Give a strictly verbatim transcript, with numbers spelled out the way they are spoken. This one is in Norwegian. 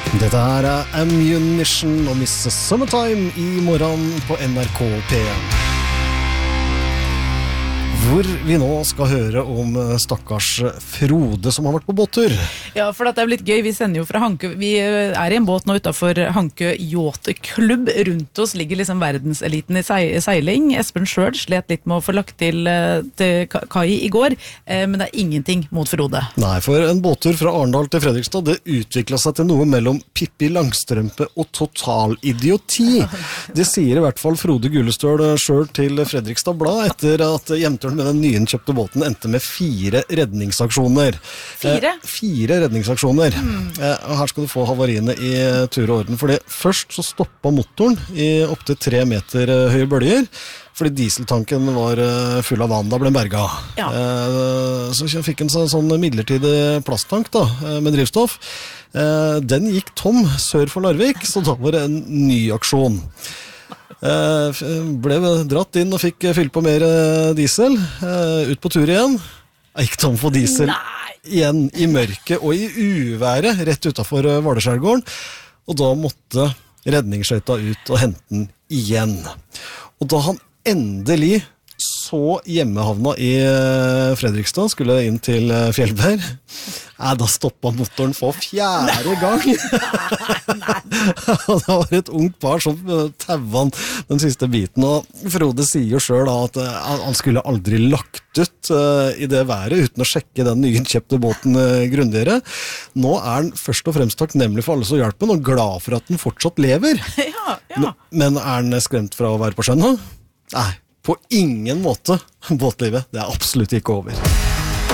Dette her er Ammunition og Miss Summertime i morgen på N R K P en. Hvor vi nå skal høre om stakkars Frode som har vært på båttur. Ja, for det er litt gøy. Vi sender jo fra Hankø. Vi er i en båt nå utenfor Hankø Yacht-klubb. Rundt oss ligger liksom verdenseliten i seiling. Espen selv slet litt med å få lagt til, til kai i går, men det er ingenting mot Frode. Nei, for en båttur fra Arendal til Fredrikstad, det utviklet seg til noe mellom Pippi Langstrømpe og total idioti. Det sier i hvert fall Frode Gullestøl selv til Fredrikstad Blad etter at hjemturen med den nyinnkjøpte båten endte med fire redningsaksjoner. Fire? Eh, fire redningsaksjoner. Mm. Eh, her skal du få havariene i tur og orden, fordi først så stoppet motoren i opp til tre meter høye bølger, fordi dieseltanken var full av vann, da ble den berga. Ja. Eh, så fikk en sånn midlertidig plasttank da, med drivstoff. Eh, den gikk tom sør for Larvik, så da var det en ny aksjon. Uh, ble dratt inn og fikk fylt på mer diesel, uh, ut på tur igjen. Jeg gikk tom for diesel. Nei. Igjen i mørket og i uværet rett utenfor Hvaleskjærgården, og da måtte redningsskøyta ut og hente den igjen. Og da han endelig så hjemmehavna i Fredrikstad, skulle inn til Fjellberg, Nei, da stoppet motoren for fjerde gang. Det var et ungt par som tauet den siste biten, og Frode sier jo selv at han skulle aldri lagt ut i det været uten å sjekke den nyinnkjøpte båten grundigere. Nå er han først og fremst takknemlig for alle som hjelper den, og glad for at den fortsatt lever. Ja, ja. Men er han skremt fra å være på sjøen? Nei, på ingen måte. Båtlivet, det er absolutt ikke over.